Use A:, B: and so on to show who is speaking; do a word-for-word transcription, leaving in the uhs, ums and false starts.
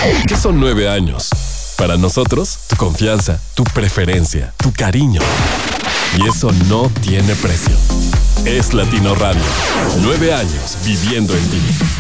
A: ¿Qué son nueve años? Para nosotros, tu confianza, tu preferencia, tu cariño. Y eso no tiene precio. Es Latino Radio. Nueve años viviendo en ti.